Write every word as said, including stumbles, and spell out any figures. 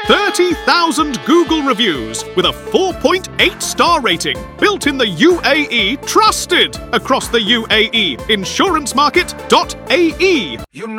thirty thousand Google reviews with a four point eight star rating. Built in the U A E, trusted across the U A E. insurance market dot A E. You